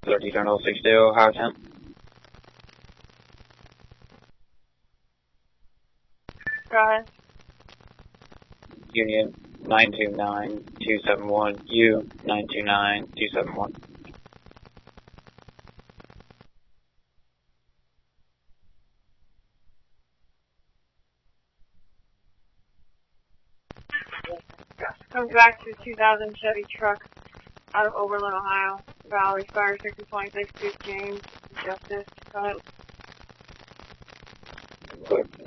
30 Journal 60, Ohio 10. Go ahead. Union 929271, U 929271. Comes back to the 2000 Chevy truck out of Oberlin, Ohio. Valley Fire 626, James Justice. Go ahead. Clear.